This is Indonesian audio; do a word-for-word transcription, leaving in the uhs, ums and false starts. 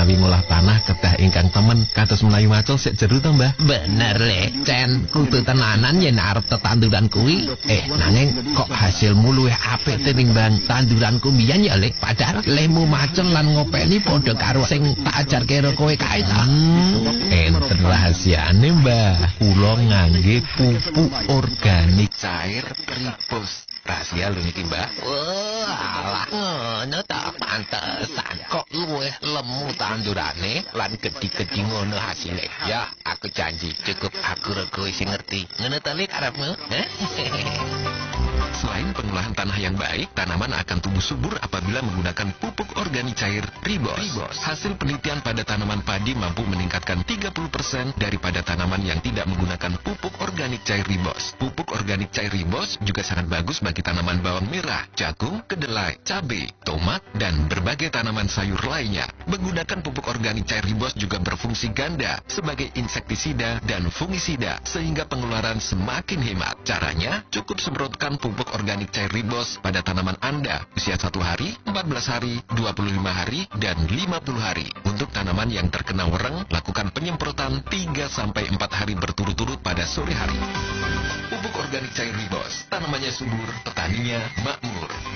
utawi ngolah tanah kedah ingkang temen kados menawi macul sik jero to, Mbah? Bener le, Cen, kudu tenanan yen arep tetanduran kuwi. Eh, nanging kok hasilmu luwih apik tinimbang tanduranku mbiyen ya, Le. Padahal lemu macul lan ngopeni padha karo sing tak ajarke karo kowe kae ta. Hmm, enten rahasiane, Mbah. Kula ngangge pupuk organik cair Ribos. Rahasia lho niki, Mbah. Wah, alah ngono ta, pantesan kok luwih lemu tandurane lan gedhi-gedhi ngono hasile. Ya, aku janji cukup aku rego sing ngerti. Ngono ta, Le, karepmu? Selain pengolahan tanah yang baik, tanaman akan tumbuh subur apabila menggunakan pupuk organik cair Ribos. Ribos. Hasil penelitian pada tanaman padi mampu meningkatkan tiga puluh persen daripada tanaman yang tidak menggunakan pupuk organik cair Ribos. Pupuk organik cair Ribos juga sangat bagus bagi tanaman bawang merah, jagung, kedelai, cabai, tomat, dan berbagai tanaman sayur lainnya. Menggunakan pupuk organik cair Ribos juga berfungsi ganda sebagai insektisida dan fungisida sehingga pengeluaran semakin hemat. Caranya, cukup semprotkan pupuk organik cair Ribos pada tanaman Anda usia satu hari, empat belas hari, dua puluh lima hari, dan lima puluh hari. Untuk tanaman yang terkena wereng, lakukan penyemprotan tiga sampai empat hari berturut-turut pada sore hari. Pupuk organik cair Ribos, tanamannya subur, petaninya makmur.